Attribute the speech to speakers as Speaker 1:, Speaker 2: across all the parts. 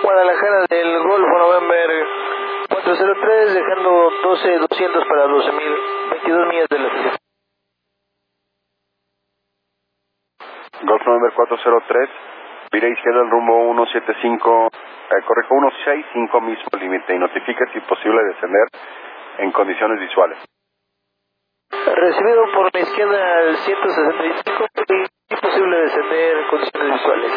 Speaker 1: Guadalajara del Golfo November 403, dejando 12,200 para 12,000, 22 millas de la estación.
Speaker 2: Golf November 403, vira izquierda al rumbo 175, correcto, 165 mismo límite, y notifica si es posible descender en condiciones visuales.
Speaker 1: Recibido por mi izquierda al 165 y es posible descender en condiciones visuales.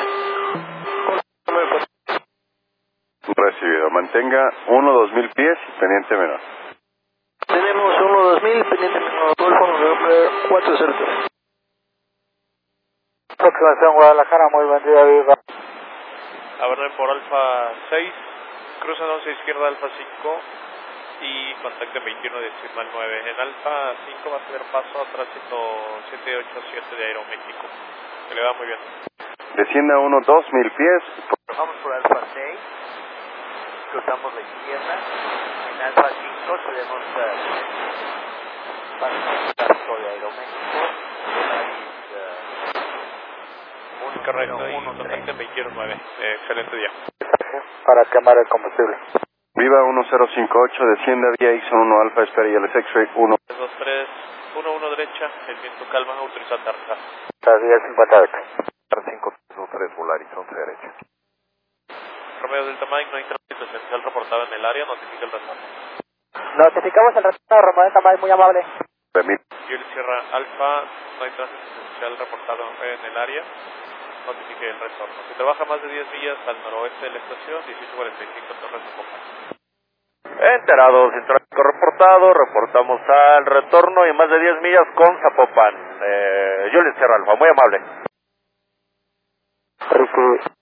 Speaker 2: Recibido. Mantenga 1-2000 pies y pendiente menor.
Speaker 1: Tenemos 1-2000, pendiente menor, Golfo November 403.
Speaker 3: Aproximación Guadalajara, muy buen día, viva.
Speaker 4: Averden por Alfa 6, cruzan 11 izquierda Alfa 5 y contacten 21 decimal 9. En Alfa 5 va a tener paso a tránsito 787 de Aeroméxico. Se le va muy bien.
Speaker 2: Descienda 1-2000 pies.
Speaker 5: Vamos por Alfa 6, cruzamos la izquierda. En Alfa 5 tenemos paso de Aeroméxico.
Speaker 4: Correcto, y contacten 21-9. Excelente día.
Speaker 3: Para quemar el combustible.
Speaker 2: Viva 1058, descienda vía Ixon 1 Alfa, espera y el X-Ray 1.
Speaker 4: 2-3, 1-1 derecha, el viento calma, autorizar Tarja.
Speaker 3: Está 1050 derecha.
Speaker 2: 5-3, volar y 11 derecha.
Speaker 4: Romeo Delta Mike, no hay tránsito esencial reportado en el área, notifica el retorno.
Speaker 3: Notificamos el retorno, Romeo Delta Mike, muy amable.
Speaker 4: Jules Sierra Alfa, no hay tránsito esencial reportado en el área, notifique el retorno. Si trabaja más de 10 millas al noroeste de la estación, 1845 Torres Zapopan.
Speaker 5: Enterados, sin tráfico reportado, reportamos al retorno y más de 10 millas con Zapopan. Jules Sierra Alfa, muy amable.